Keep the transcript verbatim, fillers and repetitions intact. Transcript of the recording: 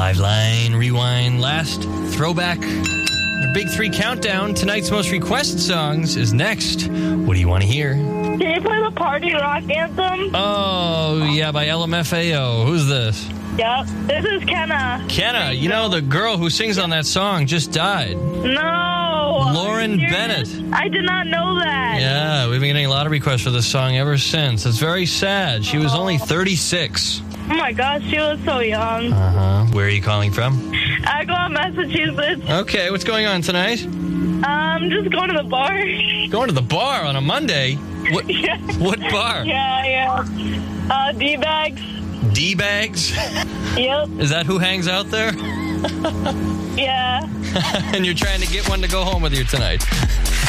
Live line, rewind, last, throwback. The Big Three Countdown. Tonight's most requested songs is next. What do you want to hear? Can you play the Party Rock Anthem? Oh, yeah, by L M F A O. Who's this? Yep. This is Kenna. Kenna, you know, the girl who sings on that song just died. No. Lauren Bennett. I did not know that. Yeah, we've been getting a lot of requests for this song ever since. It's very sad. She was only thirty-six. Oh, my gosh, she was so young. Uh-huh. Where are you calling from? Agawam, Massachusetts. Okay, what's going on tonight? Um, just going to the bar. Going to the bar on a Monday? What, Yeah. what bar? Yeah, yeah. Uh, D-bags. D-bags? Yep. Is that who hangs out there? Yeah. And you're trying to get one to go home with you tonight.